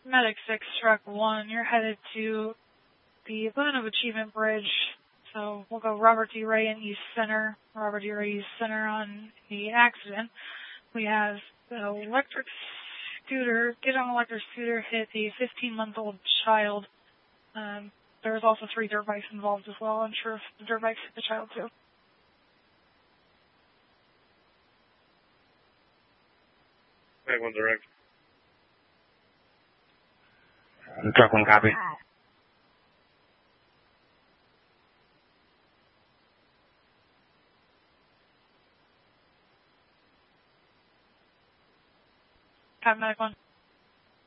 Medic 6, Truck 1, you're headed to the Boone of Achievement Bridge. So we'll go Robert D. Ray in East Center. Robert D. Ray East Center on the accident. We have the electric scooter, get on electric scooter, hit a 15-month-old child. There was also 3 dirt bikes involved as well. I'm sure if the dirt bikes hit the child too. Back 1 direct. Truck 1 copy. Have Medic 1.